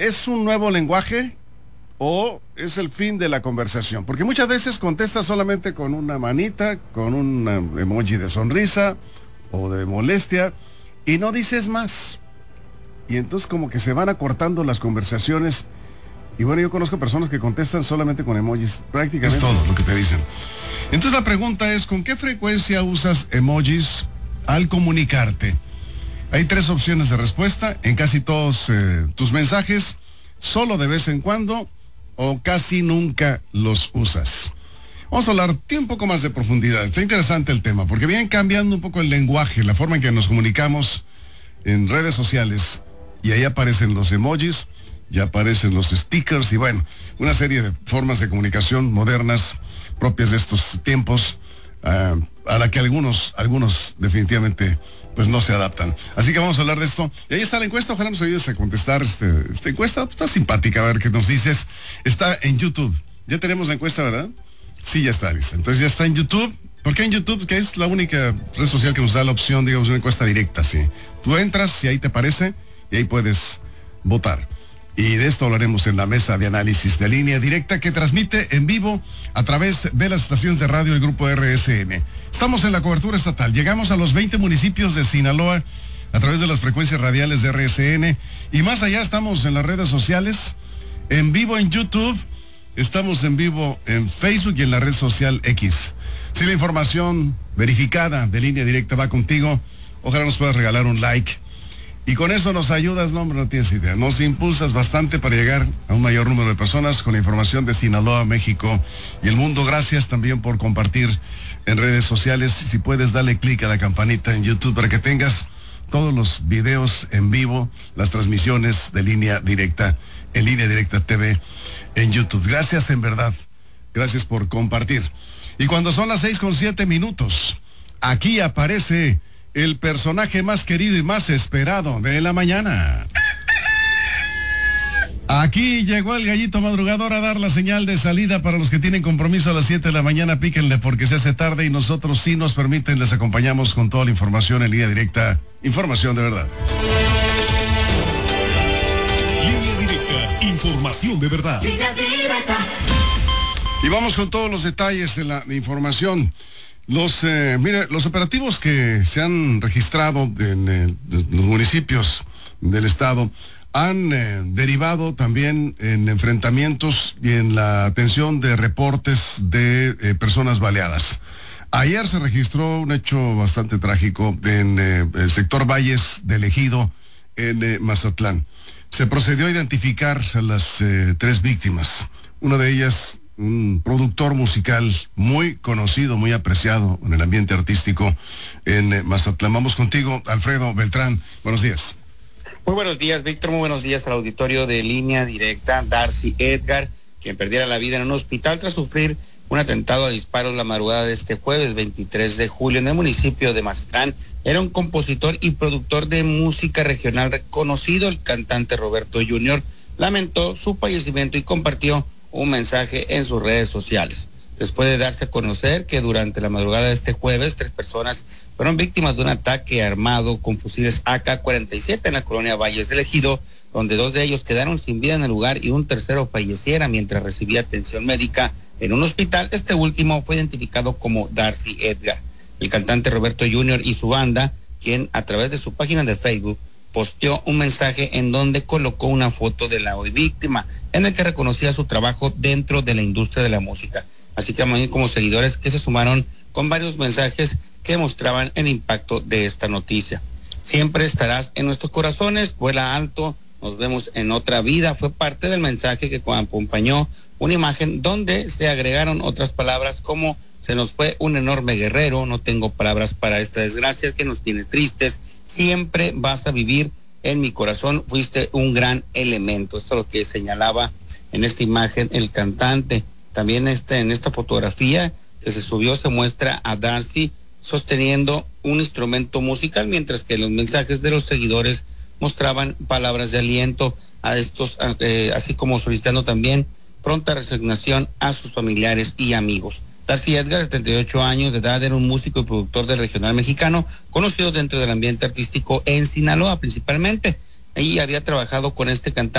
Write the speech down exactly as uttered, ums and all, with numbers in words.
¿es un nuevo lenguaje o es el fin de la conversación? Porque muchas veces contestas solamente con una manita, con un emoji de sonrisa o de molestia y no dices más. Y entonces como que se van acortando las conversaciones. Y bueno, yo conozco personas que contestan solamente con emojis, prácticamente. Es todo lo que te dicen. Entonces la pregunta es, ¿con qué frecuencia usas emojis al comunicarte? Hay tres opciones de respuesta en casi todos eh, tus mensajes, solo de vez en cuando o casi nunca los usas. Vamos a hablar un poco más de profundidad. Está interesante el tema, porque vienen cambiando un poco el lenguaje, la forma en que nos comunicamos en redes sociales. Y ahí aparecen los emojis, ya aparecen los stickers y bueno, una serie de formas de comunicación modernas propias de estos tiempos, uh, a la que algunos, algunos definitivamente pues no se adaptan. Así que vamos a hablar de esto. Y ahí está la encuesta, ojalá nos ayudes a contestar este, esta encuesta, está simpática, a ver qué nos dices. Está en YouTube, ya tenemos la encuesta, ¿verdad? Sí, ya está lista. Entonces ya está en YouTube. ¿Por qué en YouTube? Que es la única red social que nos da la opción, digamos, una encuesta directa, sí. Tú entras, si ahí te parece, y ahí puedes votar. Y de esto hablaremos en la mesa de análisis de Línea Directa, que transmite en vivo a través de las estaciones de radio del Grupo R S N. Estamos en la cobertura estatal. Llegamos a los veinte municipios de Sinaloa a través de las frecuencias radiales de R S N. Y más allá estamos en las redes sociales, en vivo en YouTube, estamos en vivo en Facebook y en la red social X. Si la información verificada de Línea Directa va contigo, ojalá nos puedas regalar un like. Y con eso nos ayudas, no, hombre, no tienes idea. Nos impulsas bastante para llegar a un mayor número de personas con la información de Sinaloa, México y el mundo. Gracias también por compartir en redes sociales. Si puedes, dale clic a la campanita en YouTube para que tengas todos los videos en vivo, las transmisiones de Línea Directa, en Línea Directa T V en YouTube. Gracias, en verdad. Gracias por compartir. Y cuando son las seis con siete minutos, aquí aparece el personaje más querido y más esperado de la mañana. Aquí llegó el gallito madrugador a dar la señal de salida para los que tienen compromiso a las siete de la mañana. Píquenle porque se hace tarde y nosotros, si nos permiten, les acompañamos con toda la información en Línea Directa. Información de verdad. Línea Directa, información de verdad. Línea Directa. Y vamos con todos los detalles de la de información. Los, eh, mire, los operativos que se han registrado en eh, los municipios del estado han eh, derivado también en enfrentamientos y en la atención de reportes de eh, personas baleadas. Ayer se registró un hecho bastante trágico en eh, el sector Valles del Ejido, en eh, Mazatlán. Se procedió a identificar a las eh, tres víctimas. Una de ellas, un productor musical muy conocido, muy apreciado en el ambiente artístico en eh, Mazatlán. Vamos contigo, Alfredo Beltrán. Buenos días. Muy buenos días, Víctor. Muy buenos días al auditorio de Línea Directa. Darcy Edgar, quien perdiera la vida en un hospital tras sufrir un atentado a disparos la madrugada de este jueves veintitrés de julio en el municipio de Mazatlán. Era un compositor y productor de música regional reconocido. El cantante Roberto junior lamentó su fallecimiento y compartió un mensaje en sus redes sociales. Después de darse a conocer que durante la madrugada de este jueves, tres personas fueron víctimas de un ataque armado con fusiles A K cuarenta y siete en la colonia Valles del Ejido, donde dos de ellos quedaron sin vida en el lugar y un tercero falleciera mientras recibía atención médica en un hospital. Este último fue identificado como Darcy Edgar. El cantante Roberto junior y su banda, quien a través de su página de Facebook posteó un mensaje en donde colocó una foto de la hoy víctima, en el que reconocía su trabajo dentro de la industria de la música. Así que también como seguidores que se sumaron con varios mensajes que mostraban el impacto de esta noticia. Siempre estarás en nuestros corazones, vuela alto, nos vemos en otra vida. Fue parte del mensaje que acompañó una imagen donde se agregaron otras palabras como: se nos fue un enorme guerrero, no tengo palabras para esta desgracia que nos tiene tristes, siempre vas a vivir en mi corazón, fuiste un gran elemento. Esto es lo que señalaba en esta imagen el cantante. También este, en esta fotografía que se subió se muestra a Darcy sosteniendo un instrumento musical, mientras que los mensajes de los seguidores mostraban palabras de aliento a estos, eh, así como solicitando también pronta resignación a sus familiares y amigos. Darcy Edgar, de treinta y ocho años de edad, era un músico y productor del regional mexicano, conocido dentro del ambiente artístico en Sinaloa principalmente. Ahí había trabajado con este cantante